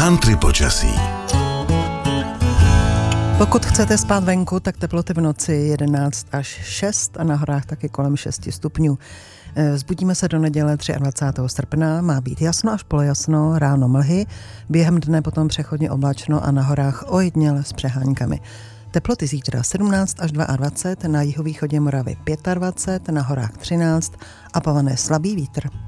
Country počasí. Pokud chcete spát venku, tak teploty v noci 11 až 6 a na horách taky kolem 6 stupňů. Vzbudíme se do neděle 23. srpna, má být jasno až polojasno, ráno mlhy, během dne potom přechodně oblačno a na horách ojediněle s přeháňkami. Teploty zítra 17 až 22, na jihovýchodě Moravy 25, na horách 13 a povane slabý vítr.